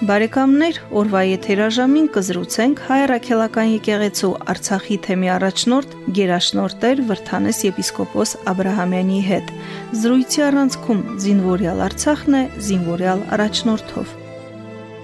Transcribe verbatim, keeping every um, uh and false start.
Բարեկամներ, օրվա եթերաժամին կզրուցենք Հայ Առաքելական եկեղեցու Արցախի թեմի առաջնորդ գերաշնորհ Տեր Վրդանես եպիսկոպոս Աբրահամյանի հետ։ Զրույցի առանցքում զինվորյալ Արցախն է զինվորյալ առաջնորդով։